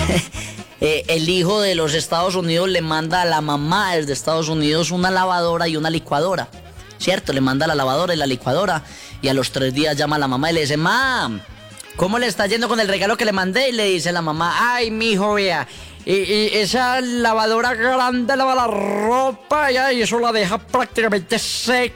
El hijo de los Estados Unidos le manda a la mamá desde Estados Unidos una lavadora y una licuadora, ¿cierto? Le manda la lavadora y la licuadora y a los 3 días llama a la mamá y le dice: mam, ¿cómo le está yendo con el regalo que le mandé? Y le dice la mamá: ay, mijo, vea, y esa lavadora grande lava la ropa y eso la deja prácticamente seca.